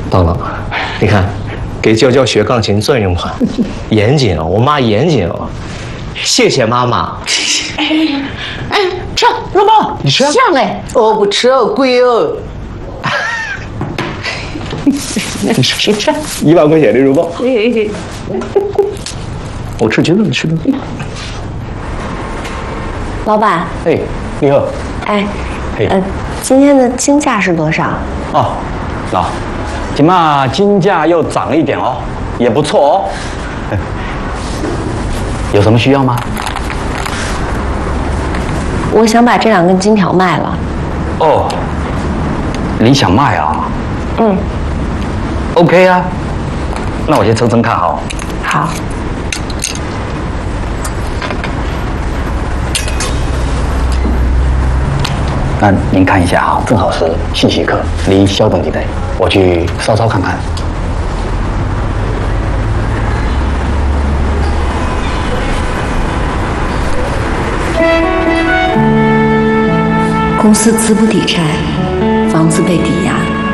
等等，你看，给娇娇学钢琴这用款，严谨哦，我妈严谨哦。谢谢妈妈。 吃，老公， 你吃啊？ 香嘞。我不吃哦，贵哦。 你吃，1万块钱的肉包。我吃几顿吃的。 老板， 哎，你好。 哎， 嘿今天的金价是多少？ 哦，那今嘛金价又涨了一点哦，也不错哦。有什么需要吗？ 我想把这2根金条卖了。 哦，你想卖啊？ 嗯， OK 啊，那我先称称看哈。 好。 那您看一下哈，正好是信息课，你稍等几等，我去稍稍看看。 公司资不抵债，房子被抵押。